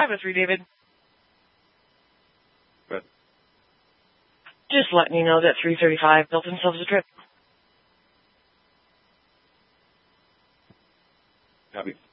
503, David. Good. Just letting you know that 335 built themselves a trip. Copy.